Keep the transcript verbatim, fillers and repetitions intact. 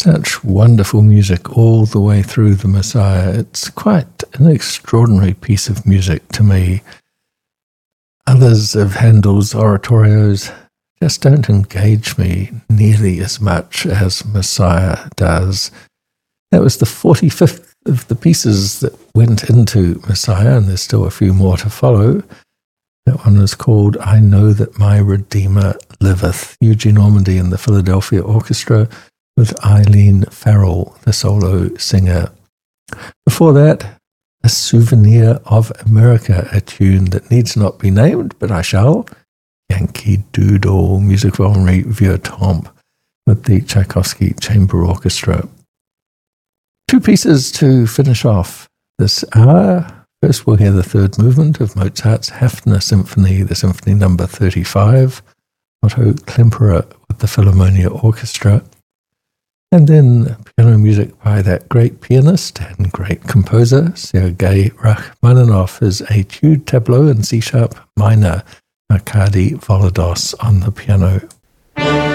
Such wonderful music all the way through the Messiah. It's quite an extraordinary piece of music to me. Others of Handel's oratorios just don't engage me nearly as much as Messiah does. That was the forty-fifth of the pieces that went into Messiah, and there's still a few more to follow. That one was called I Know That My Redeemer Liveth, Eugene Ormandy and the Philadelphia Orchestra, with Eileen Farrell, the solo singer. Before that, A Souvenir of America, a tune that needs not be named, but I shall. Yankee Doodle, music of Henri Vieuxtemps, with the Tchaikovsky Chamber Orchestra. Two pieces to finish off this hour. First, we'll hear the third movement of Mozart's Haffner Symphony, the Symphony Number thirty-five, Otto Klemperer with the Philharmonia Orchestra. And then piano music by that great pianist and great composer, Sergei Rachmaninoff, is Etude Tableau in C-sharp minor, Arkady Volodos on the piano.